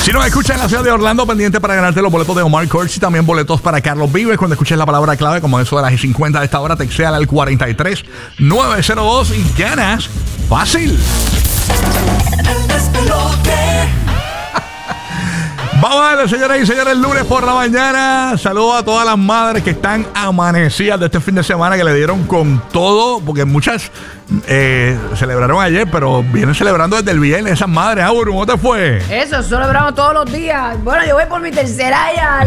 Si nos escuchas en la ciudad de Orlando, pendiente para ganarte los boletos de Omar Courtz y también boletos para Carlos Vives. Cuando escuches la palabra clave, como eso de las 50 de esta hora, textéala al 43902 y ganas fácil. Vamos a ver, señoras y señores, el lunes por la mañana. Saludos a todas las madres que están amanecidas de este fin de semana, que le dieron con todo, porque muchas celebraron ayer, pero vienen celebrando desde el viernes esas madres. Auro, ¿cómo te fue? Eso, celebramos todos los días. Bueno, yo voy por mi tercera ya.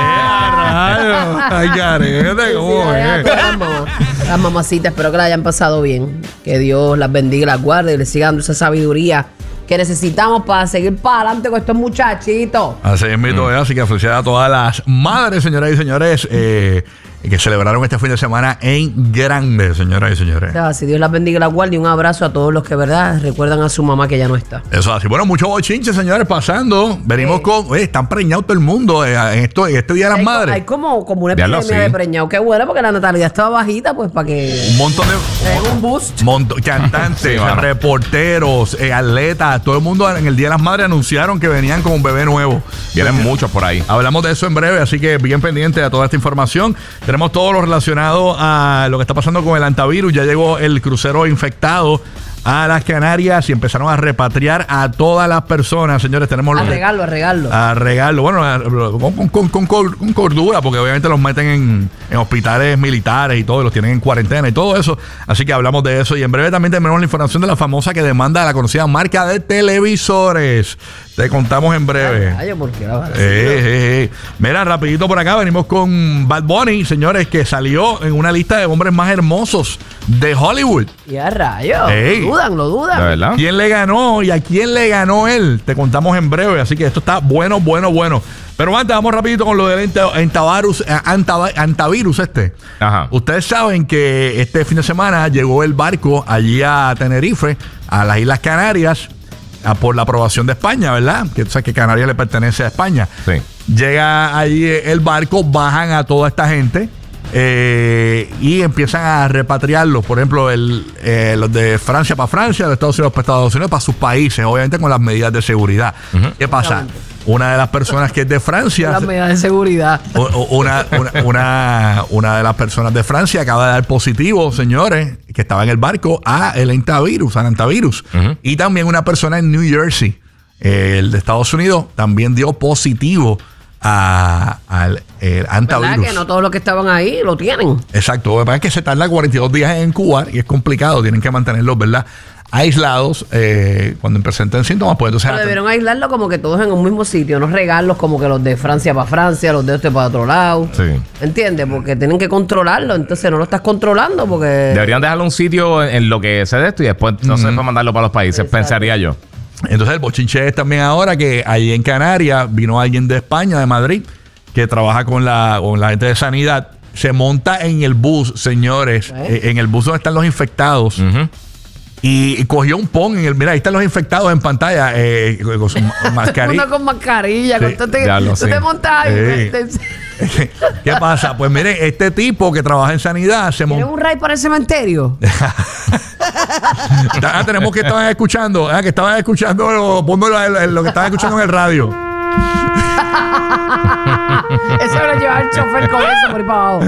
Ay, carete, ¿cómo es? Las mamacitas, espero que la hayan pasado bien. Que Dios las bendiga y las guarde y les siga dando esa sabiduría que necesitamos para seguir para adelante con estos muchachitos. Así es, así que felicidades a todas las madres, señoras y señores, que celebraron este fin de semana en grande, señoras y señores. O sea, si Dios las bendiga y las guarde, y un abrazo a todos los que, ¿verdad?, recuerdan a su mamá que ya no está. Eso así. Bueno, mucho bochinche, señores, pasando. Venimos con... están preñados todo el mundo en este Día de las Madres. Hay como una epidemia de preñado. Qué bueno, porque la natalidad estaba bajita, pues, para que... Un montón de... un boost. Cantantes, reporteros, atletas, todo el mundo en el Día de las Madres anunciaron que venían con un bebé nuevo. Vienen muchos por ahí. Hablamos de eso en breve, así que bien pendiente a toda esta información. Tenemos todo lo relacionado a lo que está pasando con el antivirus. Ya llegó el crucero infectado a las Canarias y empezaron a repatriar a todas las personas, señores. Tenemos a regarlo. Bueno, con cordura, porque obviamente los meten en hospitales militares y todo, y los tienen en cuarentena y todo eso. Así que hablamos de eso. Y en breve también tenemos la información de la famosa que demanda a la conocida marca de televisores. Te contamos en breve. Ay, ¿por qué? Mira, rapidito por acá, venimos con Bad Bunny, señores, que salió en una lista de hombres más hermosos de Hollywood. Y a rayos. Lo dudan. ¿De verdad? ¿Quién le ganó y a quién le ganó él? Te contamos en breve, así que esto está bueno. Pero antes, vamos rapidito con lo del antivirus este. Ajá. Ustedes saben que este fin de semana llegó el barco allí a Tenerife, a las Islas Canarias, por la aprobación de España, ¿verdad? Que tú sabes que Canarias le pertenece a España. Sí. Llega allí el barco, bajan a toda esta gente y empiezan a repatriarlos. Por ejemplo, los de Francia para Francia, de Estados Unidos para Estados Unidos, para sus países, obviamente con las medidas de seguridad. ¿Qué pasa? Una de las personas que es de Francia... Las medidas de seguridad. Una de las personas de Francia acaba de dar positivo, señores, que estaba en el barco, al antivirus. Y también una persona en New Jersey, el de Estados Unidos, también dio positivo al antivirus. ¿Verdad que no todos los que estaban ahí lo tienen? Exacto. Lo que pasa es que se tarda 42 días en incubar y es complicado. Tienen que mantenerlos, ¿verdad?, aislados cuando presenten síntomas. Pues entonces debieron aislarlo como que todos en un mismo sitio, no regarlos como que los de Francia para Francia, los de para otro lado. Sí. ¿Entiendes? Porque tienen que controlarlo, entonces no lo estás controlando porque... Deberían dejarlo un sitio en lo que se de esto y después no sé, para mandarlo para los países. Exacto. Pensaría yo. Entonces el bochinche es también ahora que allí en Canarias vino alguien de España, de Madrid, que trabaja con la gente de sanidad. Se monta en el bus, señores, en el bus donde están los infectados. Y cogió un pon en el... Mira, ahí están los infectados en pantalla con su mascarilla. Uno con mascarilla. Sí, tú te montas ahí. ¿Qué pasa? Pues miren, este tipo que trabaja en sanidad se montó... ¿Tiene un ride para el cementerio? Tenemos que estaban escuchando. Que estaban escuchando... Ponme lo que estaban escuchando en el radio. Eso lo lleva el chofer con eso por ahí para abajo.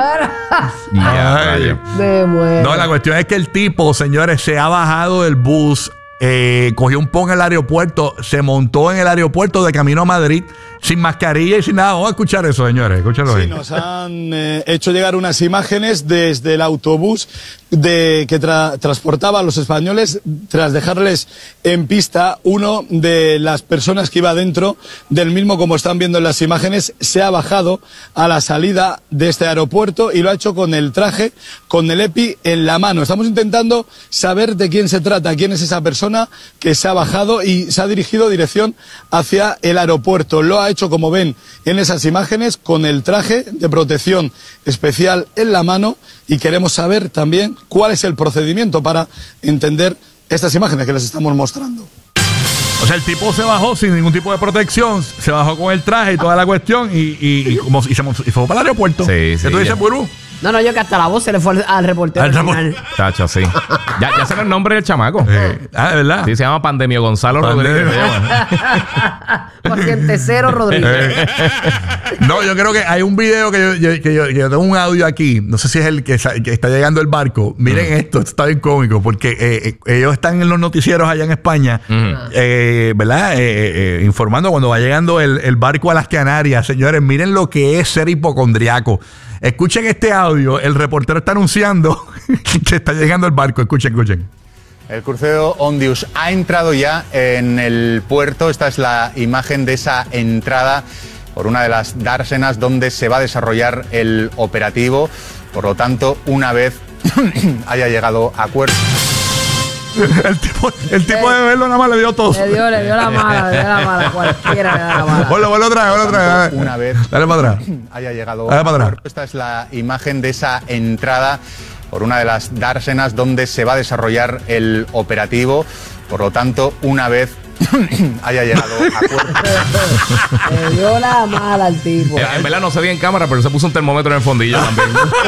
Me muero. No, la cuestión es que el tipo, señores, se ha bajado del bus, cogió un pon en el aeropuerto, se montó en el aeropuerto de camino a Madrid sin mascarilla y sin nada. Vamos a escuchar eso, señores. Escúchalo ahí. Sí, nos han hecho llegar unas imágenes desde el autobús que transportaba a los españoles tras dejarles en pista. Uno de las personas que iba dentro del mismo, como están viendo en las imágenes, se ha bajado a la salida de este aeropuerto y lo ha hecho con el traje, con el EPI en la mano. Estamos intentando saber de quién se trata, quién es esa persona que se ha bajado y se ha dirigido dirección hacia el aeropuerto. Lo ha hecho, como ven en esas imágenes, con el traje de protección especial en la mano, y queremos saber también cuál es el procedimiento para entender estas imágenes que les estamos mostrando. O sea, el tipo se bajó sin ningún tipo de protección, se bajó con el traje y toda la cuestión y fue para el aeropuerto. Sí, sí. ¿Qué tú dices, Burú? No, yo que hasta la voz se le fue al reportero. Al final. Tacho, sí. Ya sé el nombre del chamaco. ¿de verdad? Sí, se llama Pandemio Gonzalo Pandemio. Rodríguez. Paciente Cero Rodríguez. No, yo creo que hay un video que yo tengo un audio aquí. No sé si es el que está llegando el barco. Miren esto está bien cómico porque ellos están en los noticieros allá en España, ¿verdad? Informando cuando va llegando el barco a las Canarias. Señores, miren lo que es ser hipocondriaco. Escuchen este audio. El reportero está anunciando que está llegando el barco. Escuchen. El crucero Ondius ha entrado ya en el puerto. Esta es la imagen de esa entrada por una de las dársenas donde se va a desarrollar el operativo. Por lo tanto, una vez haya llegado a puerto... El tipo de verlo nada más le dio tos. Le dio la mala. Cualquiera le da la mala. Vuelve otra vez. Una vez Dale para atrás. haya llegado Dale para a atrás. puerto. Esta es la imagen de esa entrada por una de las dársenas donde se va a desarrollar el operativo. Por lo tanto, una vez haya llegado a puerto. Le dio la mala al tipo. En verdad no se veía en cámara, pero se puso un termómetro en el fondillo también.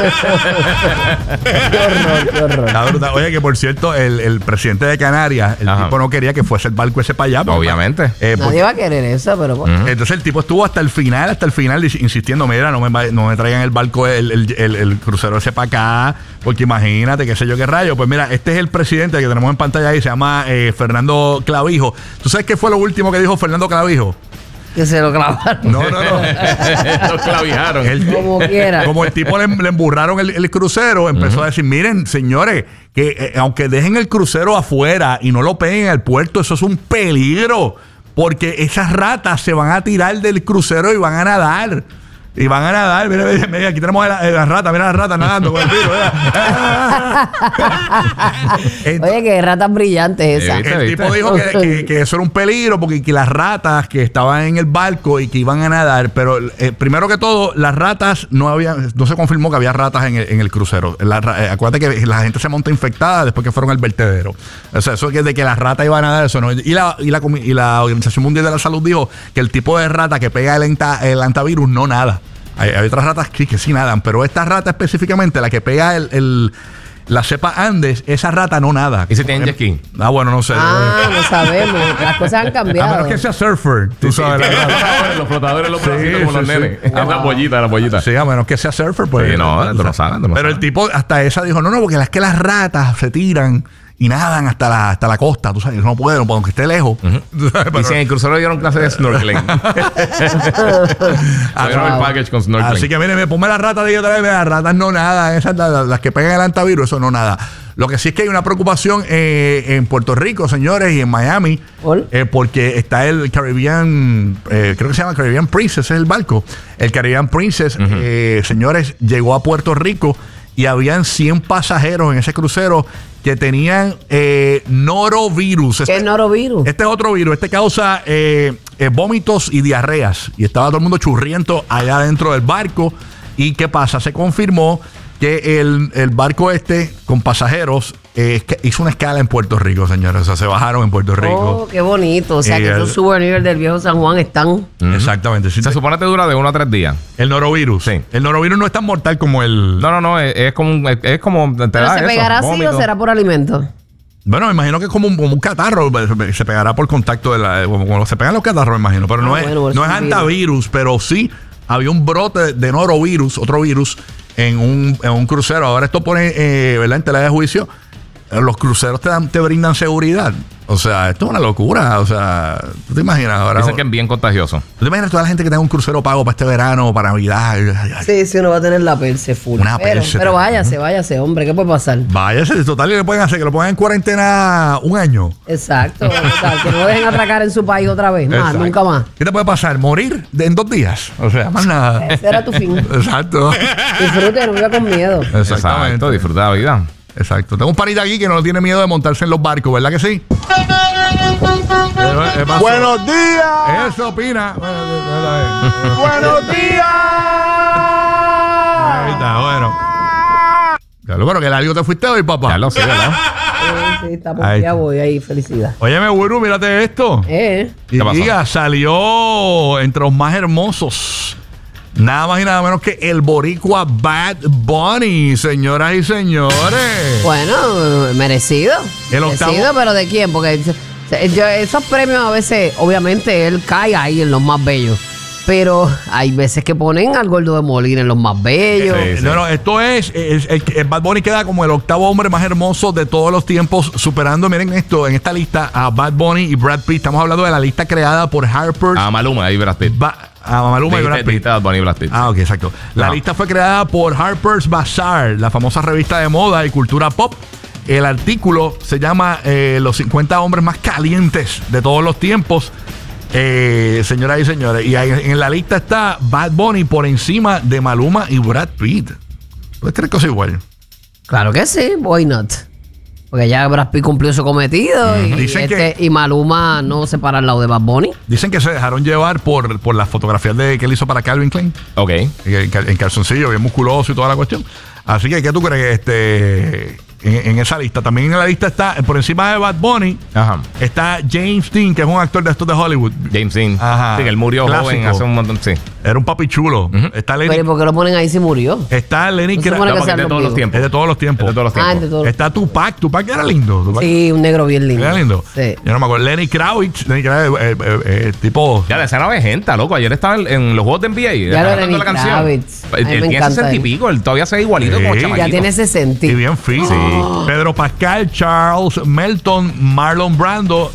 Qué horror. Está brutal. Oye, que por cierto, el presidente de Canarias, el tipo no quería que fuese el barco ese para allá. Obviamente. Nadie va a querer eso, pero... Entonces el tipo estuvo hasta el final insistiendo, mira, no me traigan el barco, el crucero ese para acá, porque imagínate, qué sé yo qué rayo. Pues mira, este es el presidente que tenemos en pantalla ahí, se llama Fernando Clavijo. ¿Tú sabes qué fue lo último que dijo Fernando Clavijo? Que se lo clavaron. No. Lo clavijaron. Como quiera. Como el tipo le emburraron el crucero, empezó a decir, miren, señores, que aunque dejen el crucero afuera y no lo peguen al puerto, eso es un peligro. Porque esas ratas se van a tirar del crucero y van a nadar. Mira, aquí tenemos la rata, mira la rata nadando con el tiro. Oye, que ratas brillantes esas. El tipo dijo que eso era un peligro porque que las ratas que estaban en el barco y que iban a nadar, pero primero que todo, las ratas no se confirmó que había ratas en el crucero. Acuérdate que la gente se monta infectada después que fueron al vertedero. O sea, eso de que las ratas iban a nadar, eso no. Y la Organización Mundial de la Salud dijo que el tipo de rata que pega el antivirus no nada. Hay otras ratas que sí nadan, pero esta rata específicamente, la que pega la cepa Andes, esa rata no nada. ¿Y si tienen jet ski? Bueno, no sé. No sabemos. Las cosas han cambiado. A menos que sea surfer, tú sabes. Los flotadores, los bracitos Sí, como los sí, nenes. sí. Las bollitas. Sí, a menos que sea surfer, pues. Sí, no, tú no sabes. Pero el tipo hasta esa dijo, no, porque es que las ratas se tiran y nadan hasta la costa, tú sabes, no pueden, aunque esté lejos. Y si en el crucero dieron clase de snorkeling. Dieron el package con snorkeling. Así que mire, ponme las ratas de otra vez, las ratas no nadan, esas las que pegan el antivirus, eso no nada. Lo que sí es que hay una preocupación en Puerto Rico, señores, y en Miami, porque está el Caribbean, creo que se llama Caribbean Princess, es el barco. El Caribbean Princess, señores, llegó a Puerto Rico y habían 100 pasajeros en ese crucero que tenían norovirus. ¿Qué es norovirus? Este es otro virus. Este causa vómitos y diarreas. Y estaba todo el mundo churriento allá dentro del barco. ¿Y qué pasa? Se confirmó que el barco con pasajeros hizo una escala en Puerto Rico, señores. O sea, se bajaron en Puerto Rico. Oh, qué bonito. O sea, que esos souvenirs del viejo San Juan están... Exactamente. Se supone que dura de 1 a 3 días. El norovirus. Sí. El norovirus no es tan mortal como el... No. Es como... ¿Pero se pegará así o será por alimento? Bueno, me imagino que es como un catarro. Se pegará por contacto como se pegan los catarros, me imagino. Pero no es antivirus, pero sí había un brote de norovirus, otro virus, en un crucero. Ahora esto pone, ¿verdad?, en tela de juicio. Los cruceros te brindan seguridad. O sea, esto es una locura. O sea, ¿tú te imaginas ahora? Dicen que es bien contagioso. ¿Tú te imaginas toda la gente que tenga un crucero pago para este verano, para Navidad? Sí, uno va a tener la perse full. Pero váyase, hombre, ¿qué puede pasar? Váyase, total, ¿qué le pueden hacer? Que lo pongan en cuarentena un año. Exacto. Que no lo dejen atracar en su país otra vez. Más, nunca más. ¿Qué te puede pasar? ¿Morir en 2 días? O sea, más nada. Ese era tu fin. Exacto. Disfrute, no viva con miedo. Exacto, disfruta la vida. Exacto. Tengo un panita aquí que no tiene miedo de montarse en los barcos, ¿verdad que sí? ¡Buenos días! Eso opina. ¡Buenos días! Ahí está, bueno. Bueno, que largo te fuiste hoy, papá. Ya lo sé, ¿verdad? Sí, está por ya voy ahí, felicidad. Óyeme, Guru, mírate esto. Y ¿Qué pasó? diga, salió entre los más hermosos Nada más y nada menos que el boricua Bad Bunny, señoras y señores. Bueno, merecido. El octavo. Merecido, pero ¿de quién? Porque esos premios a veces, obviamente, él cae ahí en los más bellos. Pero hay veces que ponen al Gordo de Molina en los más bellos. Sí. No, esto es el Bad Bunny queda como el octavo hombre más hermoso de todos los tiempos, superando, miren esto, en esta lista a Bad Bunny y Brad Pitt. Estamos hablando de la lista creada por Harper's. A Maluma y Brad Pitt. A Maluma y Brad Pitt. Dijiste Bad Bunny y Brad Pitt. Ah, ok, exacto. La lista fue creada por Harper's Bazaar, la famosa revista de moda y cultura pop. El artículo se llama Los 50 hombres más calientes de todos los tiempos. Señoras y señores, y en la lista está Bad Bunny por encima de Maluma y Brad Pitt. ¿Puedes creer que es igual? Claro que sí, why not? Porque ya Brad Pitt cumplió su cometido y Maluma no se para al lado de Bad Bunny. Dicen que se dejaron llevar por las fotografías que él hizo para Calvin Klein. Ok. En calzoncillo, bien musculoso y toda la cuestión. Así que, ¿qué tú crees en esa lista? También en la lista está, por encima de Bad Bunny, está James Dean, que es un actor de estos de Hollywood. James Dean. Ajá. Sí, que él murió Clásico. joven hace un montón. Sí. Era un papi chulo. Está Lenny. Pero ¿por qué lo ponen ahí si murió? Está Lenny No se supone que Kravitz. sean de los todos los vivos. tiempos. Es de todos los tiempos. Es de todos los tiempos. Ah, de todos. Está Tupac. Tupac era lindo. Tupac Sí, un negro bien lindo. era lindo. Sí. Yo no me acuerdo. Lenny Kravitz, tipo. Ya, la escena vegenta, loco. Ayer estaba en los juegos de NBA. Ya lo estaba Lenny cantando la canción. Kravitz. A mí Él me tiene encanta 60 y él. pico. Él todavía se ve igualito Sí. como Ya chamaquito. Ya tiene 60. Y bien fit. Sí. Pedro Pascal, Charles Melton, Marlon Brando,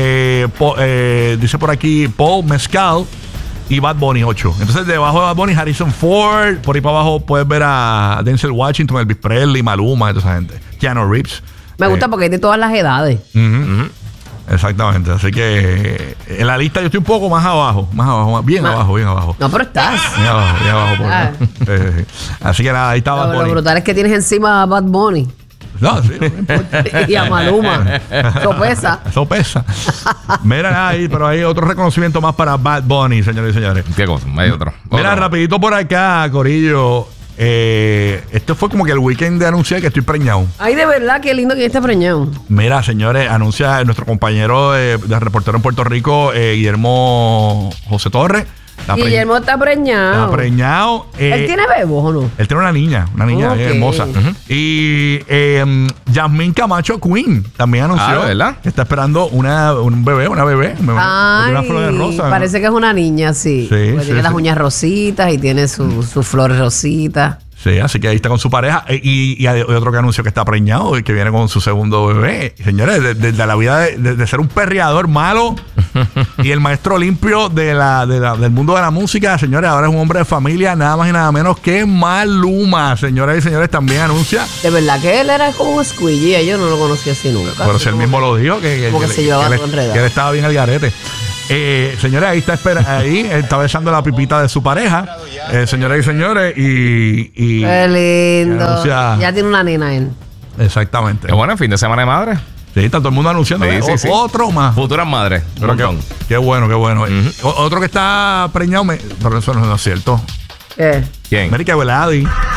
dice por aquí Paul Mescal y Bad Bunny 8. Entonces debajo de Bad Bunny Harrison Ford, por ahí para abajo puedes ver a Denzel Washington, Elvis Presley, Maluma y toda esa gente. Keanu Reeves. Me gusta porque es de todas las edades. Exactamente. Así que en la lista yo estoy un poco más abajo, bien abajo. No, pero estás. Bien abajo. Ah. Así que nada, ahí está Bad Lo Bunny. brutal es que tienes encima a Bad Bunny No, sí, no me importa. y a Maluma. Eso pesa. Eso pesa. Mira ahí, pero hay otro reconocimiento más para Bad Bunny, señores y señores. ¿Qué cosa? Hay otro. Mira, rapidito por acá, Corillo. Esto fue como que el weekend de anunciar que estoy preñado. Ay, de verdad, qué lindo que esté preñado. Mira, señores, anuncia nuestro compañero de reportero en Puerto Rico, Guillermo José Torres. Guillermo está preñado. Está preñado. ¿Él tiene bebos o no? Él tiene una niña Ok. bien hermosa. Y Yasmín Camacho Queen también anunció ¿verdad? que está esperando un bebé, una bebé. Ay, Una flor de rosa. parece que es una niña, sí. Sí, Porque sí, tiene las sí. uñas rositas y tiene sus flores rositas. Sí, así que ahí está con su pareja. Y hay otro que anunció que está preñado y que viene con su segundo bebé. Señores, de la vida de ser un perreador malo y el maestro limpio del mundo de la música, señores, ahora es un hombre de familia, nada más y nada menos que Maluma. Señoras y señores, también anuncia. De verdad que él era como un squeegee. Yo no lo conocí así nunca. Pero si él mismo lo dijo, que se llevaba todo enredado. que él estaba bien al garete. Señores, ahí está besando la pipita de su pareja. Señoras y señores, y Qué lindo. anuncia- Ya tiene una nena él. Exactamente. Qué bueno, el fin de semana de madre. Sí, está todo el mundo anunciando. Sí, sí, sí. Otro más. Futuras madres. Pero Un montón. qué bueno, qué bueno. Otro que está preñado, pero eso no es cierto. ¿Qué? ¿Quién? América Veladi.